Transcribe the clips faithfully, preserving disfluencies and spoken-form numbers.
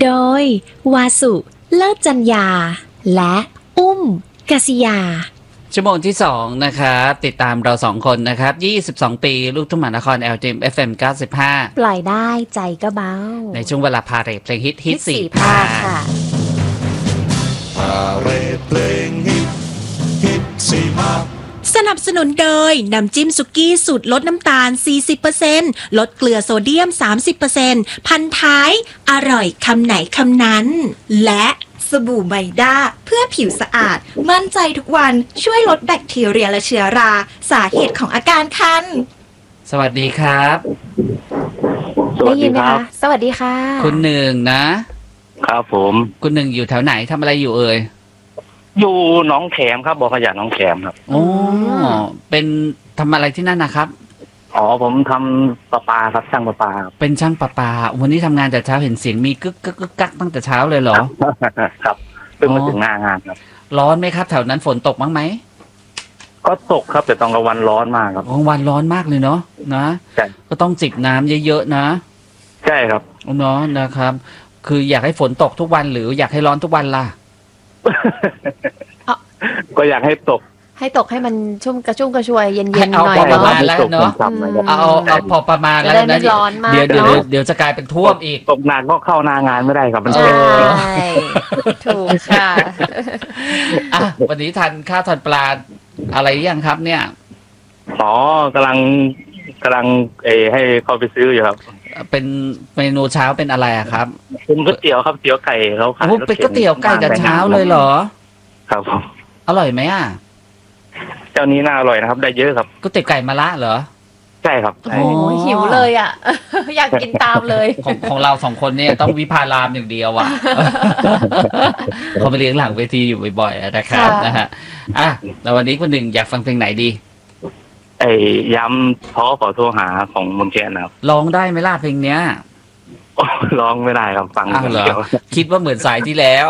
โดยวาสุเลิศจัญญาและอุ้มกษิยาชั่วโมงที่สองนะครับติดตามเราสองคนนะครับยี่สิบสองปีลูกทุ่งมหานคร แอล ที เอ็ม เอฟ เอ็ม เก้าสิบห้าปล่อยได้ใจก็เบาในช่วงเวลาพาเรทเพลงฮิตฮิตสี่ภาคค่ะพาเรทเพลงฮิตฮิตสี่ภาคสนับสนุนโดยน้ำจิ้มสุกี้สูตรลดน้ำตาล สี่สิบเปอร์เซ็นต์ ลดเกลือโซเดียม สามสิบเปอร์เซ็นต์ พันท้ายอร่อยคำไหนคำนั้นและสบู่ไมด้าเพื่อผิวสะอาดมั่นใจทุกวันช่วยลดแบคทีเรียและเชื้อราสาเหตุของอาการคันสวัสดีครับได้ยินไหมคะสวัสดีค่ะคุณหนึ่งนะครับผมคุณหนึ่งอยู่แถวไหนทำอะไรอยู่เอ่ยอยู่หนองแขมครับบ่อขยะหนองแขมครับโอ้เป็นทำอะไรที่นั่นนะครับอ๋อผมทำประปาครับช่างประปาเป็นช่างประปาวันนี้ทำงานแต่เช้าเห็นเสียงมีกึกกึกกึกกักตั้งแต่เช้าเลยเหรอครับเพิ่งมาถึงหน้างานครับร้อนไหมครับแถวนั้นฝนตกบ้างไหมก็ตกครับแต่ตอนกลางวันร้อนมากครับกลางวันร้อนมากเลยเนาะนะก็ต้องจิบน้ำเยอะๆนะใช่ครับเนาะนะครับคืออยากให้ฝนตกทุกวันหรืออยากให้ร้อนทุกวันล่ะก็อยากให้ตกให้ตกให้มันชุ่มกระชุ่มกระชวยเย็นๆหน่อยเนาะแล้วเนาะเอาเอาพอประมาณแล้วนะเดี๋ยวเดี๋ยวเดี๋ยวจะกลายเป็นท่วมอีกตกนานก็เข้าหน้างานไม่ได้ครับมันใช่ถูกค่ะอ่ะวันนี้ทานข้าวทานปลาอะไรยังครับเนี่ยอ๋อกำลังกำลังเอให้เขาไปซื้ออยู่ครับเป็นเมนูเช้าเป็นอะไรอะครับเป็นก๋วยเตี๋ยวครับเตี๋ยวไก่เขาขายเป็นก๋วยเตี๋ยวไก่แต่เช้าเลยเหรอครับผมอร่อยไหมอ่ะเจ้านี้น่าอร่อยนะครับได้เยอะครับก๋วยเตี๋ยวไก่มะระเหรอใช่ครับโอ้ยหิวเลยอ่ะอยากกินตามเลยของของเราสองคนเนี่ยต้องวิภารามอย่างเดียวอ่ะเขาไปเลี้ยงหลังเวทีอยู่บ่อยๆนะครับนะฮะอ่ะแล้ววันนี้คนหนึ่งอยากฟังเพลงไหนดีไอ้ย้ำท้อขอโทรหาของมนแคนครับร้องได้ไหมล่ะเพลงเนี้ยร้องไม่ได้ครับฟังเหรอคิดว่าเหมือนสายที่แล้ว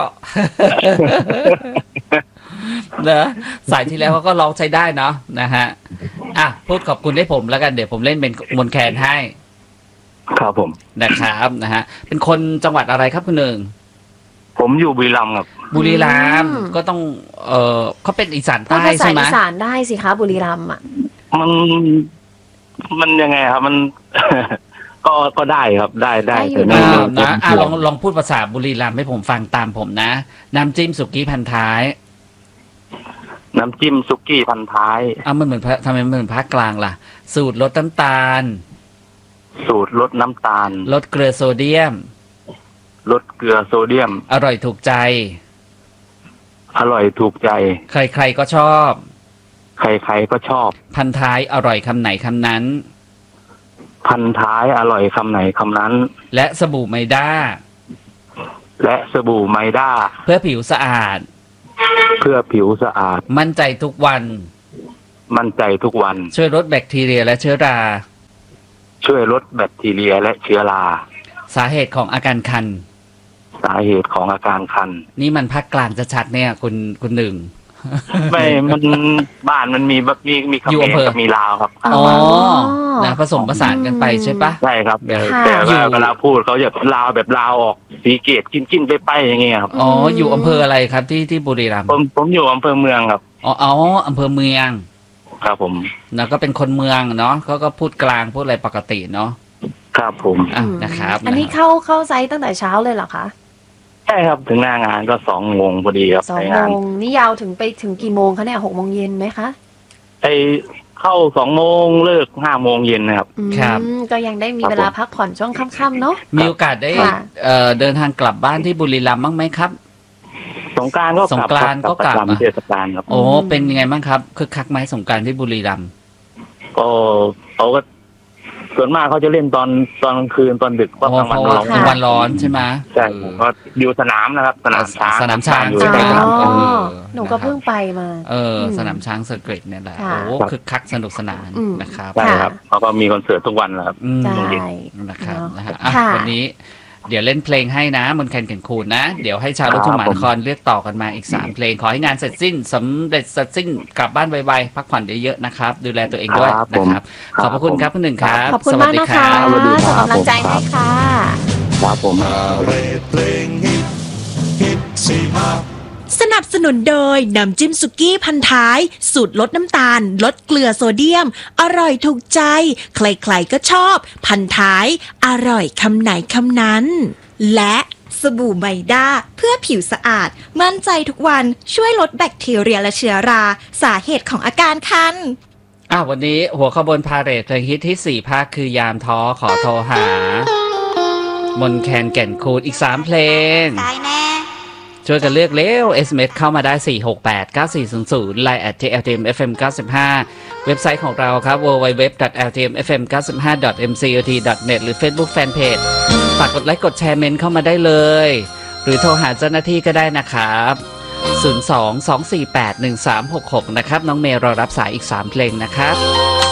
เนอะสายที่แล้วเขาก็ร้องใช้ได้เนาะนะฮะอ่ะพูดขอบคุณให้ผมแล้วกันเดี๋ยวผมเล่นเป็นมนแคนให้ครับผมนะครับนะฮะเป็นคนจังหวัดอะไรครับคุณหนึ่งผมอยู่บุรีรัมย์ครับบุรีรัมย์ก็ต้องเออเขาเป็นอีสานใต้ใช่ไหมอีสานได้สิคะบุรีรัมย์อ่ะมันมันยังไงครับมันก็ก็ได้ครับได้ได้แต่ไม่นะอ่ะลองลองพูดภาษาบุรีรัมย์ให้ผมฟังตามผมนะน้ำจิ้มสุกี้พันท้ายน้ำจิ้มสุกี้พันท้ายอ้าวมันเหมือนทำไมมันเหมือนภาคกลางล่ะสูตรลดน้ำตาลสูตรลดน้ำตาลลดเกลือโซเดียมลดเกลือโซเดียมอร่อยถูกใจอร่อยถูกใจใครๆก็ชอบใครๆก็ชอบพันท้ายอร่อยคำไหนคำนั้นพันท้ายอร่อยคำไหนคำนั้นและสบู่ไมด้าและสบู่ไมด้าเพื่อผิวสะอาดเพื่อผิวสะอาดมั่นใจทุกวันมั่นใจทุกวันช่วยลดแบคทีเรียและเชื้อราช่วยลดแบคทีเรียและเชื้อราสาเหตุของอาการคันสาเหตุของอาการคันนี่มันภาคกลางจะชัดเนี่ยคุณคุณหนึ่งไม่มันบ้านมันมีแบบมีมีคำเขมรมีลาวครับอ๋อนะผสมผสานกันไปใช่ปะใช่ครับแต่ว่าเวลาพูดเขาจะลาวแบบลาวออกสีเกตกินกินไปไปอย่างเงี้ยครับอ๋ออยู่อำเภออะไรครับที่ที่บุรีรัมย์ผมผมอยู่อำเภอเมืองครับอ๋ออ๋ออำเภอเมืองครับผมแล้วก็เป็นคนเมืองเนาะเขาก็พูดกลางพูดอะไรปกติเนาะครับผมอ่ะนะครับอันนี้เข้าเข้าไซต์ตั้งแต่เช้าเลยเหรอคะใช่ครับถึงหน้างานก็สองโมงพอดีครับสองโมงนี่ยาวถึงไปถึงกี่โมงคะเนี่ยหกโมงเย็นไหมคะไอเข้าสองโมงเลิกห้าโมงเย็นนะครับครับก็ยังได้มีเวลาพักผ่อนช่วงค่ำๆเนาะมีโอกาสได้เดินทางกลับบ้านที่บุรีรัมย์บ้างไหมครับสงกรานต์ก็สงกรานต์ก็กลับเทศกาลครับโอ้เป็นยังไงบ้างครับคึกคักไหมสงกรานต์ที่บุรีรัมย์ก็เขาก็ส่วนมากเขาจะเล่นตอนตอนกลางคืนตอนดึกก็กลางวันร้อนกลางวันร้อนใช่ไหมใช่ก็อยู่สนามนะครับสนามช้างสนามช้างใช่ไหมหนูก็เพิ่งไปมาเออสนามช้างเซอร์เกตเนี่ยแหละโอ้คึกคักสนุกสนานนะครับใช่ครับเขาก็มีคอนเสิร์ตทุกวันแล้วครับใช่นะครับนะฮะวันนี้เดี๋ยวเล่นเพลงให้นะมนแคนแก่นคูนนะเดี๋ยวให้ชาวลูกทุ่งมหานครเลือกต่อกันมาอีกสามเพลงขอให้งานเสร็จสิ้นสำเร็จเสร็จสิ้นกลับบ้านไวๆพักผ่อนเยอะๆนะครับดูแลตัวเองด้วยนะครับขอบพระคุณครับคุณหนึ่งครับขอบคุณมากนะคะส่งกำลังใจให้ค่ะครับผมพาเรดเพลงฮิตฮิตซีมาสนับสนุนโดยน้ำจิ้มสุกี้พันท้ายสูตรลดน้ำตาลลดเกลือโซเดียมอร่อยถูกใจใครๆก็ชอบพันท้ายอร่อยคำไหนคำนั้นและสบู่ไมด้าเพื่อผิวสะอาดมั่นใจทุกวันช่วยลดแบคทีเรียและเชื้อราสาเหตุของอาการคันอ่ะวันนี้หัวขบวนพาเหรดเพลงฮิตที่สี่ภาคคือยามท้อขอโทรหามนแคนแก่นคูณอีกสามเพลงได้แน่ช่วยกันเลือกเร็ว เอส เอ็ม เอส เข้ามาได้ สี่ หก แปด เก้า สี่ ศูนย์ ศูนย์ ไลน์ แอท ที แอล ที เอ็ม เอฟ เอ็ม เก้าสิบห้า เว็บไซต์ของเราครับ ดับเบิลยู ดับเบิลยู ดับเบิลยู ดอท แอล ที เอ็ม เอฟ เอ็ม เก้าสิบห้า ดอท เอ็ม ซี โอ ที ดอท เน็ต หรือ Facebook Fanpage ฝากกดไลค์กดแชร์เมนต์เข้ามาได้เลยหรือโทรหาเจ้าหน้าที่ก็ได้นะครับ ศูนย์ สอง สอง สี่ แปด หนึ่ง สาม หก หก นะครับน้องเมย์รอรับสายอีกสามเพลงนะครับ